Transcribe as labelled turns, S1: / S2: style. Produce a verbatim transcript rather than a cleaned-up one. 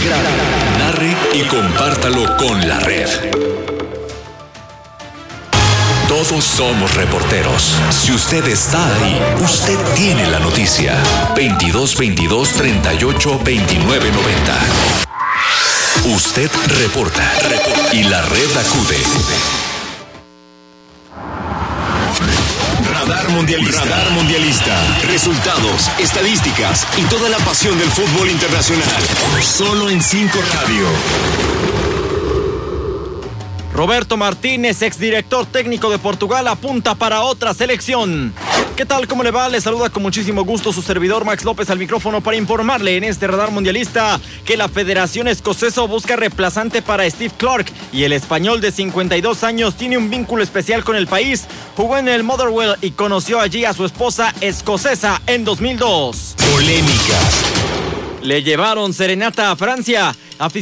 S1: grabe, narre y compártalo con la red. Todos somos reporteros. Si usted está ahí, usted tiene la noticia. veintidós veintidós treinta y ocho veintinueve noventa. Usted reporta, reporta y la red acude. Radar Mundialista. Radar Mundialista. Resultados, estadísticas y toda la pasión del fútbol internacional. Solo en cinco Radio.
S2: Roberto Martínez, exdirector técnico de Portugal, apunta para otra selección. ¿Qué tal? ¿Cómo le va? Le saluda con muchísimo gusto su servidor Max López al micrófono para informarle en este Radar Mundialista que la Federación Escocesa busca reemplazante para Steve Clarke y el español de cincuenta y dos años tiene un vínculo especial con el país. Jugó en el Motherwell y conoció allí a su esposa escocesa en dos mil dos.
S1: Polémicas.
S2: Le llevaron serenata a Francia.